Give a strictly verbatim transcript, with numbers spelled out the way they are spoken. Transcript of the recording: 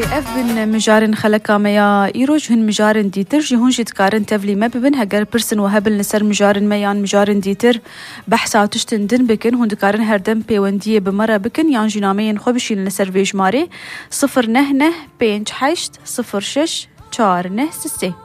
اف بن مجارن خلقا ميا ايروج هن مجارن ديتر جهون جتكارن تفلي ما ببن هجر برسن وهبل نسر مجارن ميان مجارن ديتر بحثا تشتن دن بكن هون دكارن هردم بيوندية بمرة بكن يان جنامين خوبشين نسر فيجماري صفر نه نه بينج حشت صفر شش چار نه سسي.